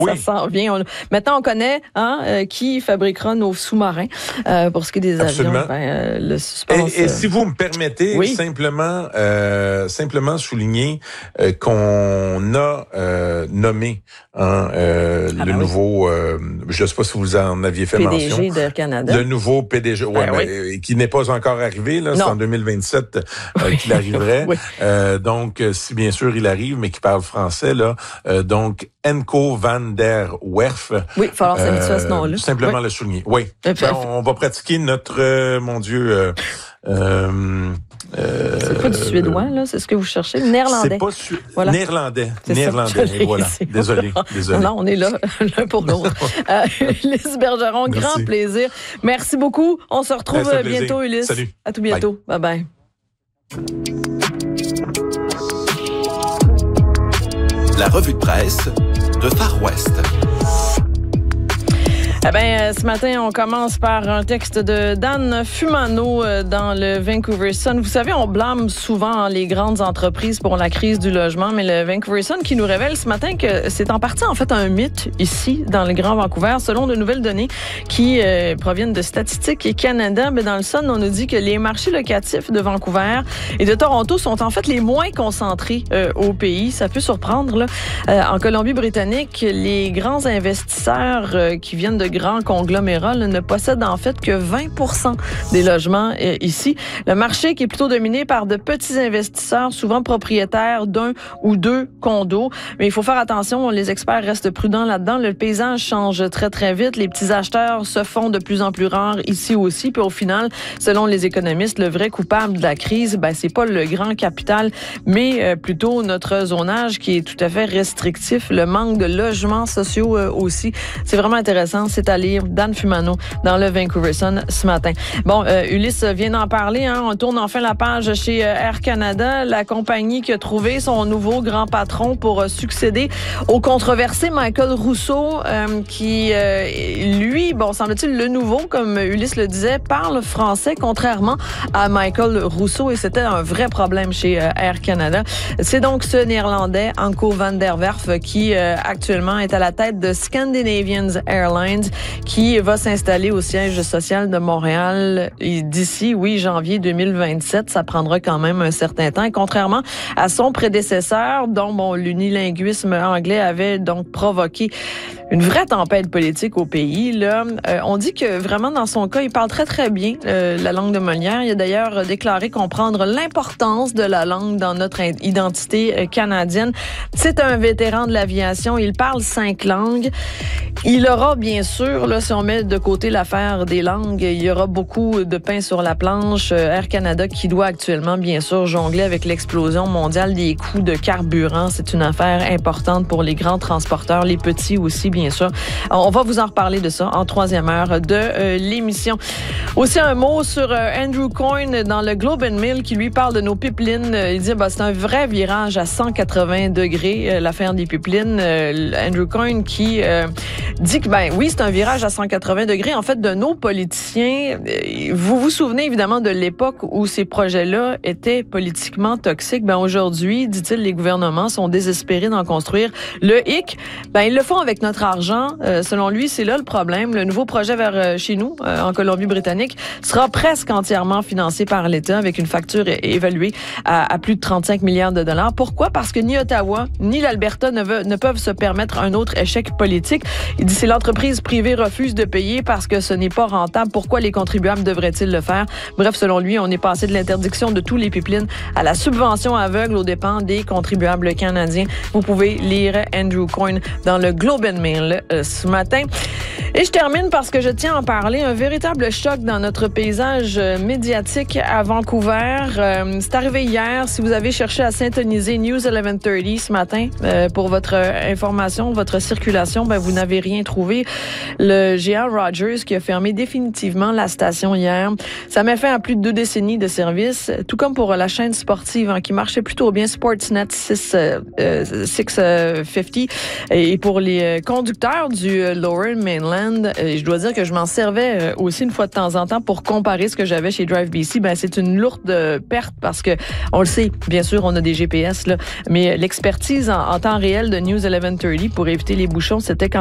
Ça s'en vient. Maintenant, on connaît qui fabriquera nos sous-marins. Pour ce qui est des Absolument. avions, le suspense... Et si vous me permettez, simplement souligner qu'on a nommé le nouveau... je ne sais pas si vous en aviez fait mention. PDG d'Air Canada. Le nouveau PDG, qui n'est pas encore arrivé. Là, c'est en 2027 qu'il arriverait. Donc, si bien sûr il arrive, mais qui parle français, là, donc Henco van der Werf. Oui, il va falloir s'habituer à ce nom-là. Simplement le souligner. Oui. On va pratiquer notre, c'est pas du suédois, là? C'est ce que vous cherchez? Néerlandais. C'est pas néerlandais. Néerlandais. Et voilà. Désolé. Non, on est là, l'un pour l'autre. Ulysse Bergeron, grand plaisir. Merci beaucoup. On se retrouve bientôt, Ulysse. Salut. À tout bientôt. Bye bye. La revue de presse de Far West. Ce matin, on commence par un texte de Dan Fumano dans le Vancouver Sun. Vous savez, on blâme souvent les grandes entreprises pour la crise du logement, mais le Vancouver Sun qui nous révèle ce matin que c'est en partie en fait un mythe ici dans le Grand Vancouver. Selon de nouvelles données qui proviennent de Statistique Canada, dans le Sun, on nous dit que les marchés locatifs de Vancouver et de Toronto sont en fait les moins concentrés au pays. Ça peut surprendre, là. En Colombie-Britannique, les grands investisseurs qui viennent de grands conglomérats ne possèdent en fait que 20% des logements ici. Le marché qui est plutôt dominé par de petits investisseurs, souvent propriétaires d'un ou deux condos. Mais il faut faire attention, les experts restent prudents là-dedans. Le paysage change très, très vite. Les petits acheteurs se font de plus en plus rares ici aussi. Puis au final, selon les économistes, le vrai coupable de la crise, c'est pas le grand capital, mais plutôt notre zonage qui est tout à fait restrictif. Le manque de logements sociaux aussi. C'est vraiment intéressant. C'est à lire. Dan Fumano dans le Vancouver Sun ce matin. Bon, Ulysse vient d'en parler. On tourne enfin la page chez Air Canada, la compagnie qui a trouvé son nouveau grand patron pour succéder au controversé Michael Rousseau, qui, lui, semble-t-il, le nouveau, comme Ulysse le disait, parle français, contrairement à Michael Rousseau, et c'était un vrai problème chez Air Canada. C'est donc ce Néerlandais, Henco van der Werf, qui actuellement est à la tête de Scandinavian Airlines, qui va s'installer au siège social de Montréal d'ici, janvier 2027. Ça prendra quand même un certain temps. Et contrairement à son prédécesseur, dont l'unilinguisme anglais avait donc provoqué une vraie tempête politique au pays, là, on dit que vraiment dans son cas, il parle très très bien la langue de Molière. Il a d'ailleurs déclaré comprendre l'importance de la langue dans notre identité canadienne. C'est un vétéran de l'aviation. Il parle 5 langues. Il aura bien sûr, là, si on met de côté l'affaire des langues, il y aura beaucoup de pain sur la planche. Air Canada qui doit actuellement, bien sûr, jongler avec l'explosion mondiale des coûts de carburant. C'est une affaire importante pour les grands transporteurs, les petits aussi, bien sûr. On va vous en reparler de ça en 3e heure de l'émission. Aussi, un mot sur Andrew Coyne dans le Globe and Mail qui lui parle de nos pipelines. Il dit c'est un vrai virage à 180 degrés, l'affaire des pipelines. Andrew Coyne qui dit que, oui, c'est un virage à 180 degrés, en fait, de nos politiciens. Vous vous souvenez, évidemment, de l'époque où ces projets-là étaient politiquement toxiques. Aujourd'hui, dit-il, les gouvernements sont désespérés d'en construire. Le hic, ils le font avec notre argent. Selon lui, c'est là le problème. Le nouveau projet vers chez nous, en Colombie-Britannique, sera presque entièrement financé par l'État avec une facture évaluée à plus de 35 milliards de dollars. Pourquoi? Parce que ni Ottawa, ni l'Alberta ne peuvent se permettre un autre échec politique. Il dit, si l'entreprise privée refuse de payer parce que ce n'est pas rentable, pourquoi les contribuables devraient-ils le faire? Bref, selon lui, on est passé de l'interdiction de tous les pipelines à la subvention aveugle aux dépens des contribuables canadiens. Vous pouvez lire Andrew Coyne dans le Globe and Mail ce matin. Et je termine parce que je tiens à en parler. Un véritable choc dans notre paysage médiatique à Vancouver. C'est arrivé hier. Si vous avez cherché à syntoniser News 1130 ce matin pour votre information, votre circulation, vous n'avez rien trouvé. Le géant Rogers qui a fermé définitivement la station hier. Ça met fin à plus de 2 décennies de service, tout comme pour la chaîne sportive qui marchait plutôt bien, Sportsnet 650. Et pour les conducteurs du Lower Mainland, Brand. Et je dois dire que je m'en servais aussi une fois de temps en temps pour comparer ce que j'avais chez Drive BC. Ben, c'est une lourde perte parce que, on le sait, bien sûr, on a des GPS, là, mais l'expertise en temps réel de News 1130 pour éviter les bouchons, c'était quand